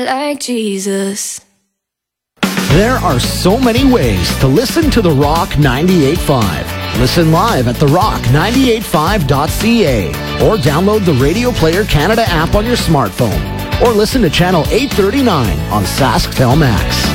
like Jesus. There are so many ways to listen to The Rock 98.5. Listen live at therock985.ca or download the Radio Player Canada app on your smartphone or listen to Channel 839 on SaskTel Max.